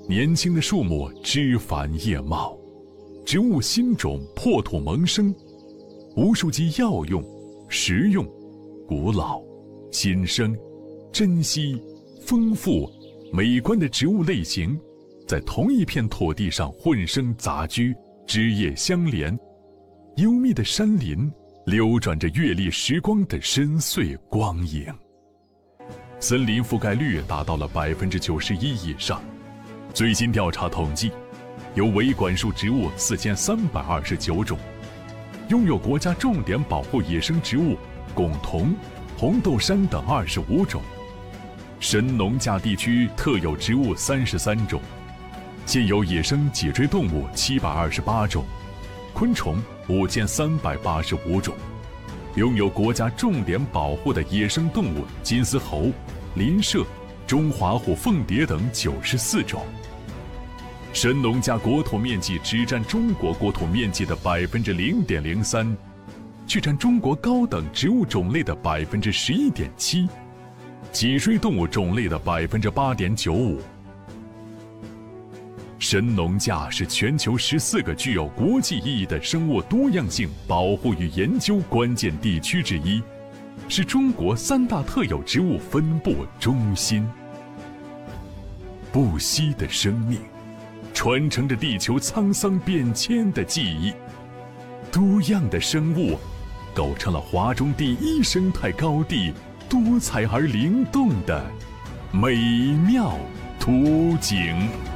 年轻的树木枝繁叶茂，植物新种破土萌生，无数集药用、实用、古老、新生、珍稀、丰富、美观的植物类型，在同一片土地上混生杂居，枝叶相连。幽密的山林流转着阅历时光的深邃光影。森林覆盖率达到了91%以上。最新调查统计，有为管束植物4329种，拥有国家重点保护野生植物珙桐、红豆杉等25种，神农架地区特有植物33种，现有野生脊椎动物728种，昆虫5385种，拥有国家重点保护的野生动物金丝猴、林麝、中华虎凤蝶等94种。神农架国土面积只占中国国土面积的0.03%，却占中国高等植物种类的11.7%，脊椎动物种类的8.95%。神农架是全球14个具有国际意义的生物多样性保护与研究关键地区之一，是中国3大特有植物分布中心。不息的生命传承着地球沧桑变迁的记忆，多样的生物构成了华中第一生态高地多彩而灵动的美妙图景。